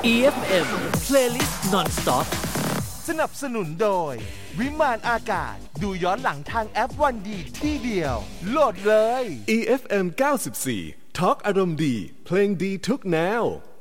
EFM Playlist Non-Stop สนับสนุนโดยวิมานอากาศดูย้อนหลังทางแอปวันดีที่เดียวโหลดเลย EFM 94 Talk อารมณ์ดีเพลงดีทุกแนว